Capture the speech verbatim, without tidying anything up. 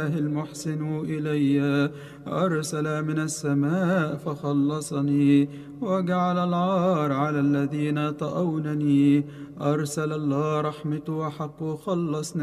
الإله المحسن إلي، أرسل من السماء فخلصني، وجعل العار على الذين طأونني. أرسل الله رحمته وحقه خلص